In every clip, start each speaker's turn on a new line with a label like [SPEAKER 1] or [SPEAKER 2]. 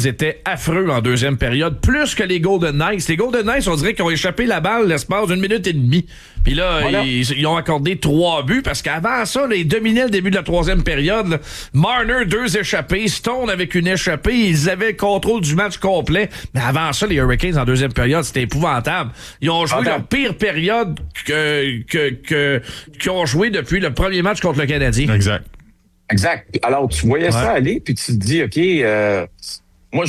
[SPEAKER 1] Kings étaient affreux en deuxième période, plus que les Golden Knights. Les Golden Knights, on dirait qu'ils ont échappé la balle l'espace d'une minute et demie. Puis là, voilà. Ils ont accordé 3 buts parce qu'avant ça, là, ils dominaient le début de la troisième période. Là. Marner, 2 échappées. Stone avec une échappée. Ils avaient le contrôle du match complet. Mais avant ça, les Hurricanes en deuxième période, c'était épouvantable. Ils ont joué leur pire période qu'ils ont joué depuis le premier match contre le Canadien.
[SPEAKER 2] Exact. Alors, tu voyais ça aller, puis tu te dis, OK, moi,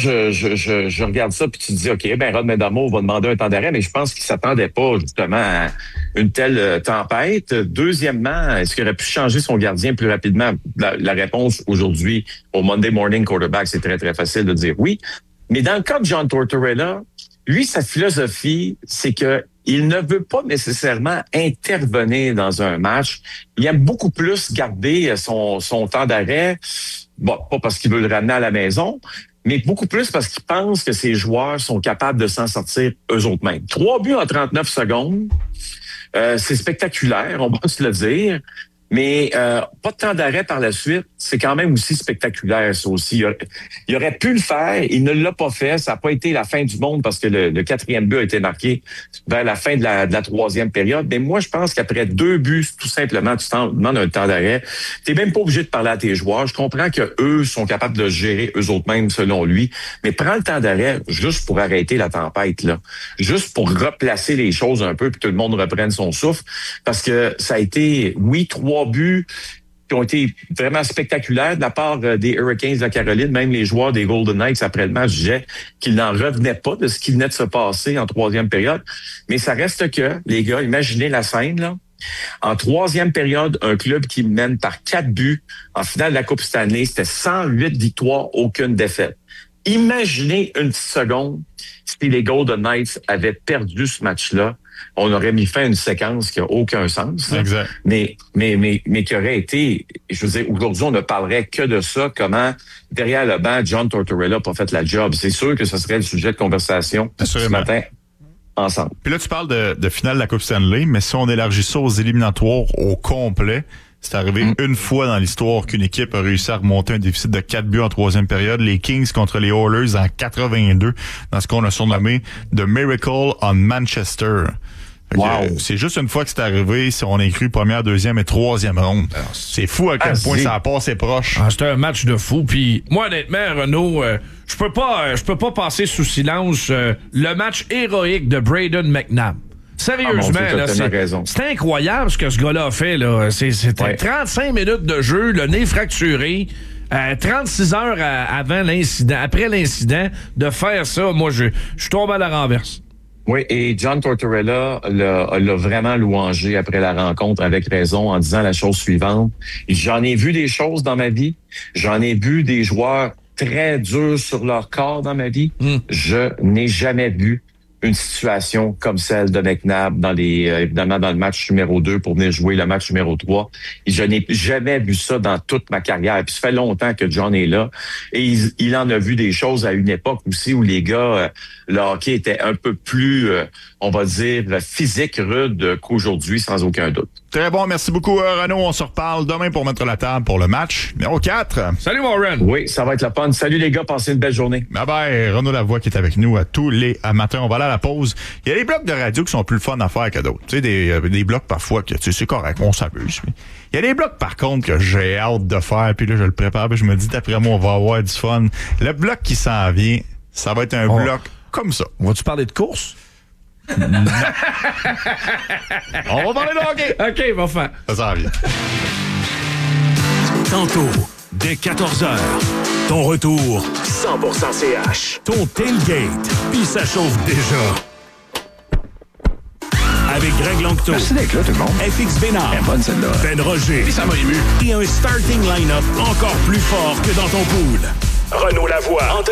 [SPEAKER 2] je regarde ça, puis tu te dis, OK, ben Rod Medamo va demander un temps d'arrêt, mais je pense qu'il s'attendait pas, justement, à une telle tempête. Deuxièmement, est-ce qu'il aurait pu changer son gardien plus rapidement? La réponse aujourd'hui, au Monday Morning Quarterback, c'est très, très facile de dire oui. Mais dans le cas de John Tortorella, lui, sa philosophie, c'est que il ne veut pas nécessairement intervenir dans un match. Il aime beaucoup plus garder son temps d'arrêt. Bon, pas parce qu'il veut le ramener à la maison, mais beaucoup plus parce qu'il pense que ses joueurs sont capables de s'en sortir eux autres mêmes. 3 buts en 39 secondes. C'est spectaculaire, on va se le dire. Mais pas de temps d'arrêt par la suite, c'est quand même aussi spectaculaire, ça aussi. Il aurait pu le faire, il ne l'a pas fait. Ça n'a pas été la fin du monde parce que le 4e but a été marqué vers la fin de la 3e période. Mais moi, je pense qu'après 2 buts, tout simplement, tu t'en demandes un temps d'arrêt. T'es même pas obligé de parler à tes joueurs. Je comprends que eux sont capables de gérer eux autres mêmes, selon lui. Mais prends le temps d'arrêt juste pour arrêter la tempête, là. Juste pour replacer les choses un peu puis que tout le monde reprenne son souffle. Parce que ça a été, oui, 3 buts qui ont été vraiment spectaculaires de la part des Hurricanes de la Caroline. Même les joueurs des Golden Knights, après le match, disaient qu'ils n'en revenaient pas de ce qui venait de se passer en 3e période. Mais ça reste que, les gars, imaginez la scène, là. En 3e période, un club qui mène par 4 buts en finale de la Coupe Stanley, c'était 108 victoires, aucune défaite. Imaginez une petite seconde si les Golden Knights avaient perdu ce match-là. On aurait mis fin à une séquence qui n'a aucun sens.
[SPEAKER 3] Exact.
[SPEAKER 2] Mais qui aurait été, je veux dire, aujourd'hui, on ne parlerait que de ça, comment, derrière le banc, John Tortorella n'a pas fait la job. C'est sûr que ce serait le sujet de conversation ce matin ensemble.
[SPEAKER 3] Puis là, tu parles de finale de la Coupe Stanley, mais si on élargit ça aux éliminatoires au complet, c'est arrivé une fois dans l'histoire qu'une équipe a réussi à remonter un déficit de 4 buts en 3e période. Les Kings contre les Oilers en 82, dans ce qu'on a surnommé The Miracle on Manchester. Wow. C'est juste une fois que c'est arrivé, si on inclut première, 2e et 3e ronde. C'est fou à quel point ça a passé proche.
[SPEAKER 1] C'était un match de fou. Puis moi, honnêtement, Renaud, je peux pas passer sous silence le match héroïque de Brayden McNabb. Sérieusement, là, c'est incroyable ce que ce gars-là a fait. Là. C'était 35 minutes de jeu, le nez fracturé, 36 heures après l'incident, de faire ça, moi, je suis tombé à la renverse.
[SPEAKER 2] Oui, et John Tortorella l'a vraiment louangé après la rencontre, avec raison, en disant la chose suivante. J'en ai vu des choses dans ma vie. J'en ai vu des joueurs très durs sur leur corps dans ma vie. Je n'ai jamais vu une situation comme celle de McNabb évidemment dans le match numéro 2 pour venir jouer le match numéro 3. Et je n'ai jamais vu ça dans toute ma carrière. Puis ça fait longtemps que John est là. Et il en a vu des choses à une époque aussi où les gars, le hockey était un peu plus, on va dire, physique, rude qu'aujourd'hui, sans aucun doute.
[SPEAKER 3] Très bon, merci beaucoup Renaud. On se reparle demain pour mettre la table pour le match numéro 4.
[SPEAKER 1] Salut Warren.
[SPEAKER 2] Oui, ça va être la fun. Salut les gars, passez une belle journée.
[SPEAKER 3] Bye bye. Renaud Lavoie qui est avec nous à tous les matins. On va aller à la pause. Il y a des blocs de radio qui sont plus fun à faire que d'autres. Tu sais, des blocs parfois que c'est correct, on s'amuse. Il y a des blocs par contre que j'ai hâte de faire, puis là je le prépare, puis je me dis d'après moi on va avoir du fun. Le bloc qui s'en vient, ça va être un bloc comme ça.
[SPEAKER 1] Vas-tu parler de course?
[SPEAKER 3] Non. On va parler de hockey.
[SPEAKER 1] OK, va faire.
[SPEAKER 3] Ça s'en vient.
[SPEAKER 4] Tantôt, dès 14h, ton retour 100% CH. Ton tailgate, puis ça chauffe déjà. Avec Greg Longto.
[SPEAKER 5] Merci d'être là, tout le monde.
[SPEAKER 4] FX Bénard.
[SPEAKER 5] Bonne celle-là.
[SPEAKER 4] Ben Roger.
[SPEAKER 5] Puis ça m'a ému.
[SPEAKER 4] Et un starting line-up encore plus fort que dans ton pool. Renaud Lavoie.